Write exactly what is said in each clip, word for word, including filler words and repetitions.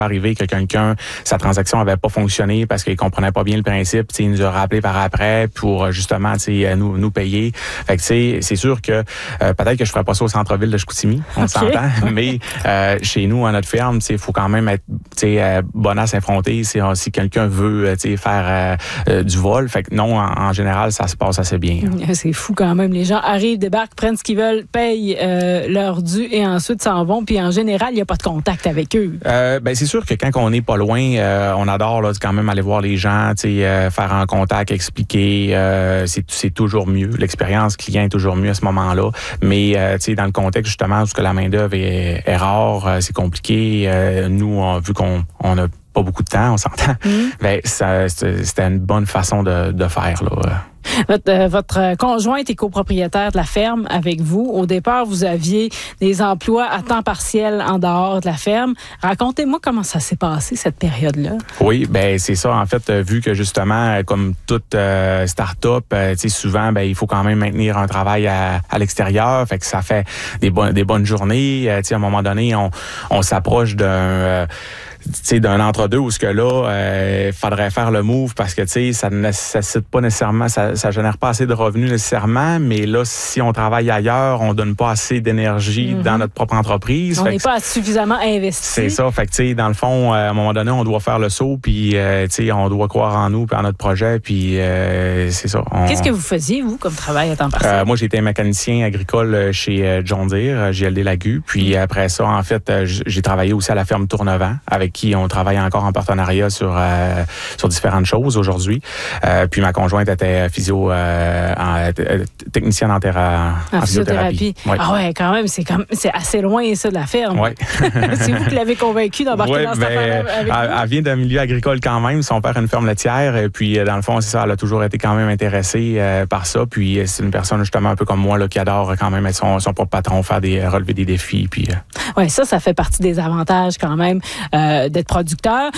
arrivé que quelqu'un, sa transaction avait pas fonctionné parce qu'il comprenait pas bien le principe. Il nous a rappelé par après pour justement nous, nous payer. Fait que c'est sûr que euh, peut-être que je ferais pas ça au centre-ville de Chicoutimi, on okay. s'entend, mais euh, chez nous, à notre ferme, il faut quand même être euh, bonasse effrontée si, si quelqu'un veut faire euh, euh, du vol. Fait que non, en, en général, ça se passe assez bien. C'est fou quand même. Les gens arrivent, débarquent, prennent ce qu'ils veulent, payent euh, leur dû et ensuite s'en vont. Puis en général, il n'y a pas de contact avec eux. Euh, ben c'est sûr que quand on n'est pas loin, euh, on adore là, quand même aller voir les gens, euh, faire un contact, expliquer. Euh, c'est toujours mieux. L'expérience client est toujours mieux à ce moment-là. Mais euh, dans le contexte justement où que la main-d'œuvre est, est rare, euh, c'est compliqué. Euh, nous, on, vu qu'on on a pas beaucoup de temps, on s'entend. Mm. Ben, c'était une bonne façon de, de faire là. Votre, euh, votre conjointe est copropriétaire de la ferme avec vous. Au départ, vous aviez des emplois à temps partiel en dehors de la ferme. Racontez-moi comment ça s'est passé, cette période-là. Oui, ben c'est ça. En fait, vu que justement, comme toute euh, start-up, euh, souvent, ben il faut quand même maintenir un travail à, à l'extérieur. Fait que ça fait des, bon, des bonnes journées. Euh, à un moment donné, on, on s'approche d'un... Euh, d'un entre-deux où ce que là, euh, faudrait faire le move parce que ça ne nécessite pas nécessairement, ça, ça génère pas assez de revenus nécessairement, mais là, si on travaille ailleurs, on donne pas assez d'énergie mm-hmm. dans notre propre entreprise. On n'est pas suffisamment investi. C'est ça. Fait que tu sais, dans le fond, à un moment donné, on doit faire le saut, puis euh, tu sais, on doit croire en nous, puis en notre projet, puis euh, c'est ça. On... Qu'est-ce que vous faisiez, vous, comme travail à temps partiel? Euh, moi, j'étais mécanicien agricole chez John Deere, G L D Lagu, puis mm-hmm. après ça, en fait, j'ai travaillé aussi à la ferme Tournevent, avec qui on travaille encore en partenariat sur euh, sur différentes choses aujourd'hui. Euh, puis ma conjointe était physio euh, en, euh, technicienne en, terra, en, en physiothérapie. physiothérapie. Oui. Ah ouais, quand même, c'est comme c'est assez loin ça de la ferme. Oui. C'est vous qui l'avez convaincue d'embarquer ouais, dans cette ben, affaire avec elle, vous? Elle vient d'un milieu agricole quand même. Son père a une ferme laitière. Et puis dans le fond, c'est ça, elle a toujours été quand même intéressée euh, par ça. Puis c'est une personne justement un peu comme moi là, qui adore quand même être son, son propre patron, faire des relever des défis. Puis euh... oui, ça, ça fait partie des avantages quand même euh, d'être producteur.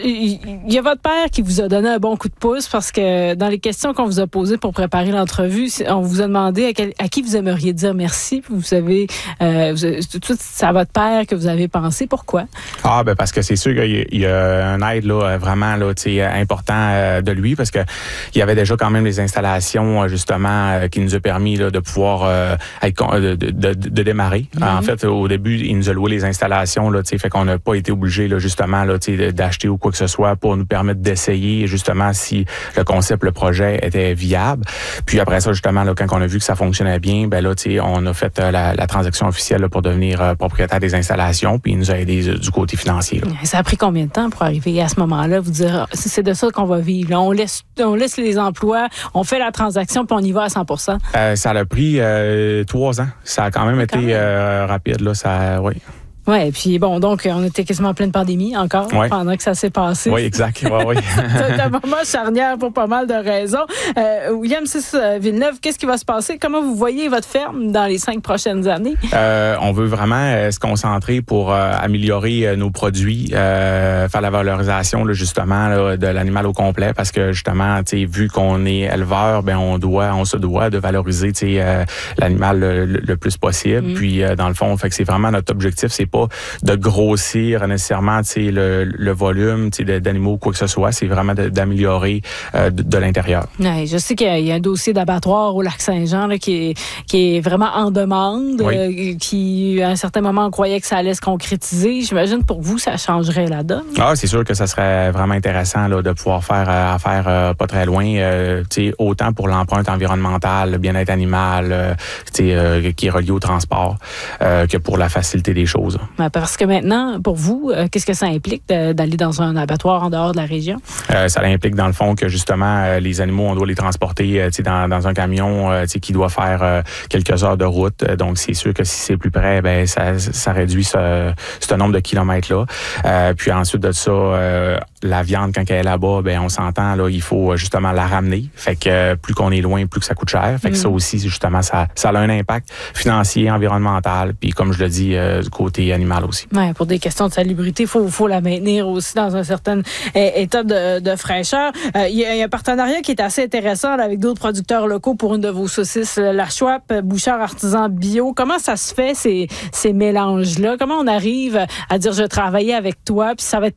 Il y a votre père qui vous a donné un bon coup de pouce parce que dans les questions qu'on vous a posées pour préparer l'entrevue, on vous a demandé à, quel, à qui vous aimeriez dire merci. Vous savez, euh, c'est à votre père que vous avez pensé. Pourquoi? Ah, ben parce que c'est sûr qu'il y a un aide là, vraiment là, important de lui parce que il y avait déjà quand même les installations justement qui nous a permis là, de pouvoir euh, être, de, de, de, de démarrer. Mm-hmm. En fait, au début, il nous a loué les installations, là, fait qu'on n'a pas été obligé là, justement là, d'acheter ou quoi que ce soit pour nous permettre d'essayer justement si le concept, le projet était viable. Puis après ça, justement, là, quand on a vu que ça fonctionnait bien, ben là, on a fait euh, la, la transaction officielle là, pour devenir euh, propriétaire des installations, puis il nous a aidé euh, du côté financier. Là. Ça a pris combien de temps pour arriver à ce moment-là, vous dire c'est de ça qu'on va vivre? Là, on laisse on laisse les emplois, on fait la transaction, puis on y va à cent pour cent? Euh, ça a pris euh, trois ans. Ça a quand même quand été même. Euh, rapide, là. Ça, oui. Oui, et puis bon, donc on était quasiment en pleine pandémie encore ouais. pendant que ça s'est passé. Oui, exact. Ouais, oui. C'est un moment charnière pour pas mal de raisons. Euh, William Six Villeneuve, qu'est-ce qui va se passer? Comment vous voyez votre ferme dans les cinq prochaines années? Euh, on veut vraiment euh, se concentrer pour euh, améliorer euh, nos produits, euh, faire la valorisation là, justement là, de l'animal au complet parce que justement, vu qu'on est éleveur, ben on doit, on se doit de valoriser euh, l'animal le, le, le plus possible. Mm. Puis euh, dans le fond, fait que c'est vraiment notre objectif, c'est pas de grossir nécessairement le, le volume d'animaux ou quoi que ce soit, c'est vraiment d'améliorer euh, de, de l'intérieur. Ouais, je sais qu'il y, y a un dossier d'abattoir au Lac-Saint-Jean là, qui, est, qui est vraiment en demande, oui. euh, qui à un certain moment on croyait que ça allait se concrétiser. J'imagine pour vous, ça changerait la donne. Ah, c'est sûr que ça serait vraiment intéressant là, de pouvoir faire euh, affaire euh, pas très loin, euh, autant pour l'empreinte environnementale, le bien-être animal, euh, euh, qui est relié au transport, euh, que pour la facilité des choses. Parce que maintenant, pour vous, euh, qu'est-ce que ça implique d'aller dans un abattoir en dehors de la région? Euh, ça implique dans le fond que justement, euh, les animaux, on doit les transporter euh, dans, dans un camion euh, qui doit faire euh, quelques heures de route. Donc, c'est sûr que si c'est plus près, ben ça, ça réduit ce, ce nombre de kilomètres-là. Euh, puis ensuite de ça, euh, la viande, quand elle est là-bas, ben on s'entend, là, il faut justement la ramener. Fait que euh, plus qu'on est loin, plus que ça coûte cher. Fait que mm. ça aussi, justement, ça, ça a un impact financier, environnemental, puis comme je le dis, euh, du côté animal aussi. Ouais, pour des questions de salubrité, il faut, faut la maintenir aussi dans un certain euh, état de, de fraîcheur. Il euh, y, y a un partenariat qui est assez intéressant là, avec d'autres producteurs locaux pour une de vos saucisses, la Schwab, Bouchard Artisan Bio. Comment ça se fait, ces, ces mélanges-là? Comment on arrive à dire, je vais travailler avec toi, puis ça va être